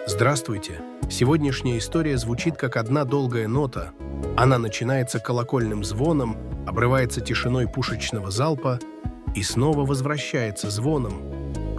Здравствуйте! Сегодняшняя история звучит как одна долгая нота. Она начинается колокольным звоном, обрывается тишиной пушечного залпа и снова возвращается звоном,